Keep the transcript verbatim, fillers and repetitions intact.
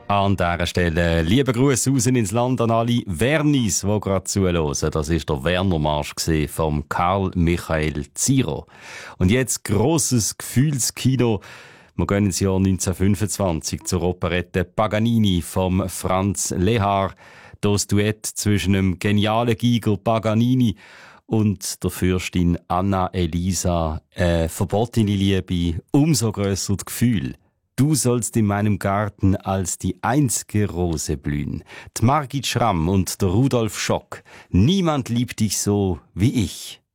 An dieser Stelle liebe Grüße raus ins Land an alle Wernis, die gerade zuhören. Das war der Werner-Marsch vom Karl Michael Ziro. Und jetzt grosses Gefühlskino. Wir gehen ins Jahr neunzehnhundertfünfundzwanzig zur Operette Paganini vom Franz Lehár. Das Duett zwischen dem genialen Giger Paganini und der Fürstin Anna Elisa. Eine verbotene Liebe, umso grösser das Gefühl. Du sollst in meinem Garten als die einzige Rose blühen. Die Margit Schramm und der Rudolf Schock. Niemand liebt dich so wie ich.